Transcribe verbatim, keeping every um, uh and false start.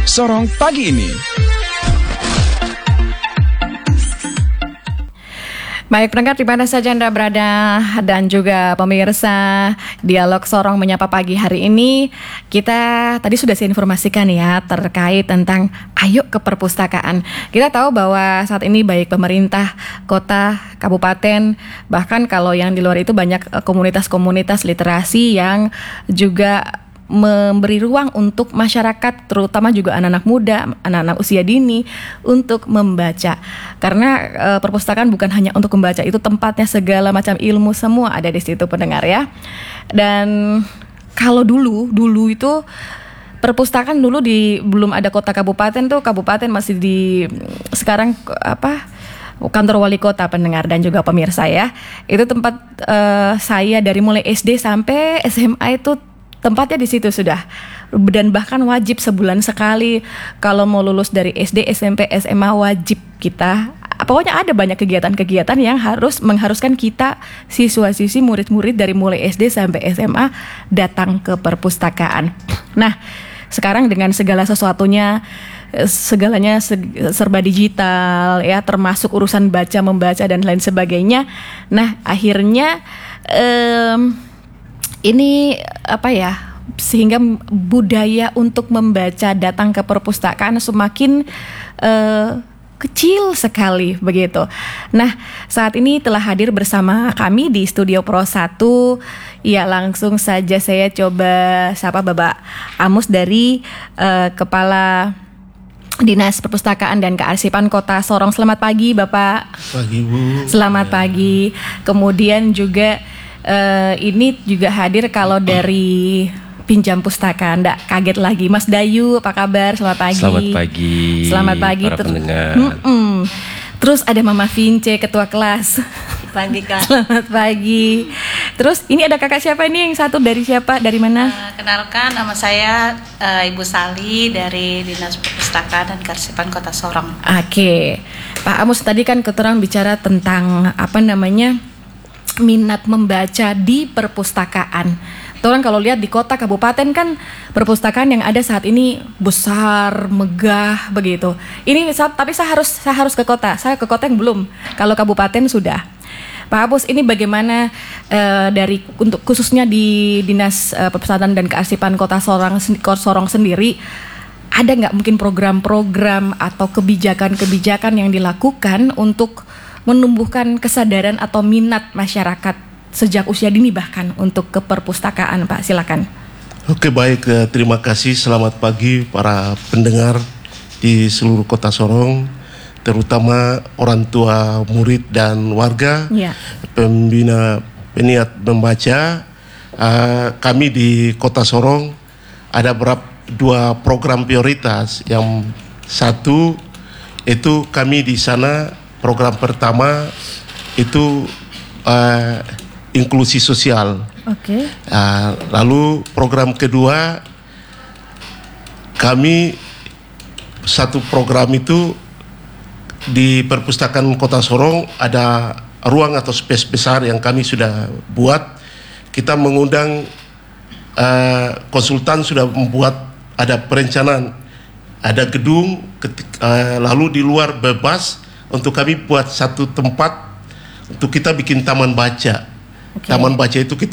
Sorong pagi ini. Baik pendengar di mana saja Anda berada dan juga pemirsa Dialog Sorong Menyapa Pagi hari ini, kita tadi sudah saya informasikan ya terkait tentang ayo ke perpustakaan. Kita tahu bahwa saat ini baik pemerintah, kota, kabupaten, bahkan kalau yang di luar itu banyak komunitas-komunitas literasi yang juga memberi ruang untuk masyarakat, terutama juga anak-anak muda, anak-anak usia dini untuk membaca. Karena e, perpustakaan bukan hanya untuk membaca, itu tempatnya segala macam ilmu semua ada di situ pendengar ya. Dan kalau dulu, dulu itu perpustakaan dulu di belum ada kota kabupaten tuh, kabupaten masih di sekarang apa? Kantor wali kota pendengar dan juga pemirsa ya. Itu tempat e, saya dari mulai S D sampai S M A itu tempatnya di situ sudah, dan bahkan wajib sebulan sekali kalau mau lulus dari S D, S M P, S M A wajib kita. Pokoknya ada banyak kegiatan-kegiatan yang harus mengharuskan kita siswa-siswi murid-murid dari mulai S D sampai S M A datang ke perpustakaan. Nah, sekarang dengan segala sesuatunya, segalanya serba digital ya, termasuk urusan baca membaca dan lain sebagainya. Nah, akhirnya um, ini apa ya, sehingga budaya untuk membaca datang ke perpustakaan semakin uh, kecil sekali begitu. Nah, saat ini telah hadir bersama kami di Studio Pro satu. Ya, langsung saja saya coba sapa Bapak Amus dari uh, Kepala Dinas Perpustakaan dan Kearsipan Kota Sorong. Selamat pagi Bapak. Pagi Bu. Selamat ya. Pagi. Kemudian juga Uh, ini juga hadir kalau dari Pinjam Pustaka. Nggak kaget lagi Mas Dayu, apa kabar? Selamat pagi. Selamat pagi. Selamat pagi para Ter- pendengar. Mm-mm. Terus ada Mama Vince, ketua kelas. Pagi Kak. Selamat pagi. Terus ini ada kakak siapa ini? Yang satu dari siapa? Dari mana? Uh, kenalkan, nama saya uh, Ibu Sali dari Dinas Perpustakaan dan Kearsipan Kota Sorong. Oke, Pak Amus tadi kan keterang bicara tentang apa namanya, minat membaca di perpustakaan. Orang kalau lihat di kota kabupaten kan perpustakaan yang ada saat ini besar, megah begitu. Ini tapi saya harus saya harus ke kota. Saya ke kota yang belum. Kalau kabupaten sudah. Pak Amus, ini bagaimana uh, dari untuk khususnya di Dinas uh, Perpustakaan dan Kearsipan Kota Sorong Sorong sendiri, ada nggak mungkin program-program atau kebijakan-kebijakan yang dilakukan untuk menumbuhkan kesadaran atau minat masyarakat sejak usia dini bahkan untuk ke perpustakaan, Pak? Silakan. Oke, baik, terima kasih. Selamat pagi para pendengar di seluruh Kota Sorong, terutama orang tua, murid dan warga, ya. Pembina peniat membaca. Uh, kami di Kota Sorong ada berapa dua program prioritas. Yang satu itu kami di sana, program pertama itu uh, inklusi sosial. Oke. Okay. Uh, lalu program kedua kami satu program itu di perpustakaan Kota Sorong ada ruang atau space besar yang kami sudah buat. Kita mengundang uh, konsultan sudah membuat ada perencanaan, ada gedung, ketik, uh, lalu di luar bebas. Untuk kami buat satu tempat untuk kita bikin taman baca. Okay. Taman baca itu kita